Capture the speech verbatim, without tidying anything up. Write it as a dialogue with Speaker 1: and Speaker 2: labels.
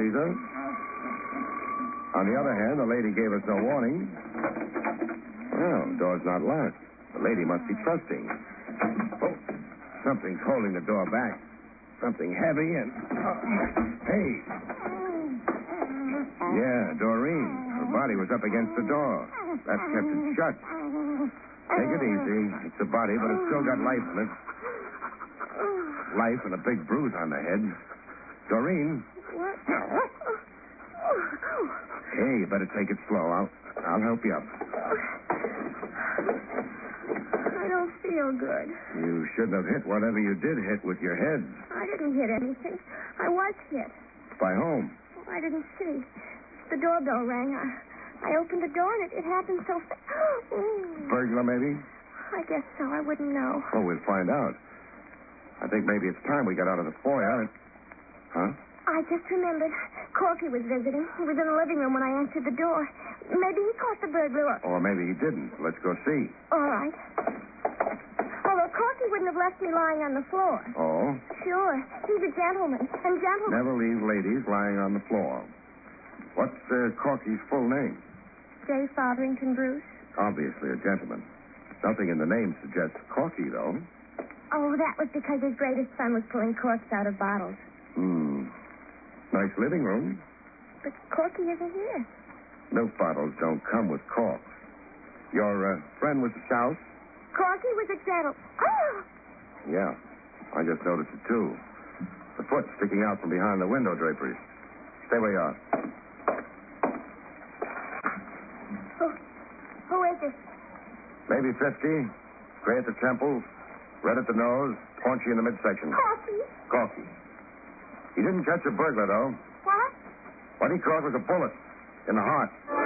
Speaker 1: freezer. On the other hand, the lady gave us no warning. Well, the door's not locked. The lady must be trusting. Oh, something's holding the door back. Something heavy and... Oh, hey. Yeah, Doreen. Her body was up against the door. That kept it shut. Take it easy. It's a body, but it's still got life in it. Life and a big bruise on the head. Doreen. Hey, you better take it slow. I'll, I'll help you up.
Speaker 2: I don't feel good.
Speaker 1: You shouldn't have hit whatever you did hit with your head.
Speaker 2: I didn't hit anything. I was hit.
Speaker 1: By whom?
Speaker 2: I didn't see. The doorbell rang. I, I opened the door, and it, it happened so fast.
Speaker 1: Burglar, maybe?
Speaker 2: I guess so. I wouldn't know.
Speaker 1: Oh, we'll find out. I think maybe it's time we got out of the foyer. Huh?
Speaker 2: I just remembered. Corky was visiting. He was in the living room when I answered the door. Maybe he caught the burglar.
Speaker 1: Or maybe he didn't. Let's go see.
Speaker 2: All right. Although Corky wouldn't have left me lying on the floor.
Speaker 1: Oh?
Speaker 2: Sure. He's a gentleman. And gentlemen...
Speaker 1: Never leave ladies lying on the floor. What's uh, Corky's full name?
Speaker 2: J. Fotherington Bruce.
Speaker 1: Obviously a gentleman. Nothing in the name suggests Corky, though.
Speaker 2: Oh, that was because his greatest son was pulling corks out of bottles.
Speaker 1: Hmm. Nice living room.
Speaker 2: But Corky isn't here.
Speaker 1: Milk bottles don't come with corks. Your uh, friend was a South?
Speaker 2: Corky was a gentle... Oh!
Speaker 1: Yeah. I just noticed it, too. The foot sticking out from behind the window draperies. Stay where you are.
Speaker 2: Who, who is it?
Speaker 1: Maybe fifty. Gray at the temples. Red at the nose. Paunchy in the midsection.
Speaker 2: Corky?
Speaker 1: Corky. He didn't catch a burglar, though.
Speaker 2: What?
Speaker 1: What he caught was a bullet in the heart.